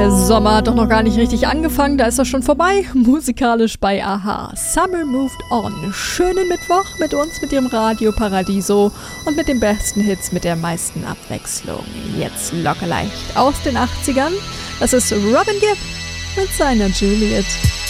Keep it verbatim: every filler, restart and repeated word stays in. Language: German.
Der Sommer hat doch noch gar nicht richtig angefangen, da ist er schon vorbei. Musikalisch bei a-ha. Summer Moved On. Schönen Mittwoch mit uns, mit dem Radio Paradiso und mit den besten Hits mit der meisten Abwechslung. Jetzt locker leicht aus den achtzigern. Das ist Robin Gibb mit seiner Juliet.